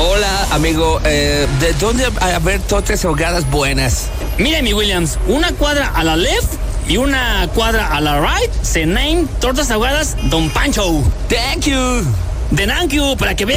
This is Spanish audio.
Hola, amigo. ¿De dónde haber tortas ahogadas buenas? Mire, mi Williams, una cuadra a la left y una cuadra a la right se name Tortas Ahogadas Don Pancho. Thank you. De Thank you, para que vea